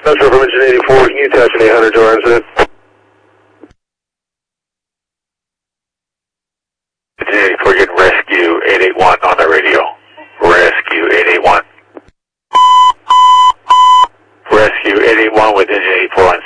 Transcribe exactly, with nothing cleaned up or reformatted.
Central from Engine eighty-four, can you attach an eight hundred to our incident? Engine eighty-four, getting rescue eight eight one on the radio. Rescue eight eight one. Rescue eight eight one with Engine eighty-four on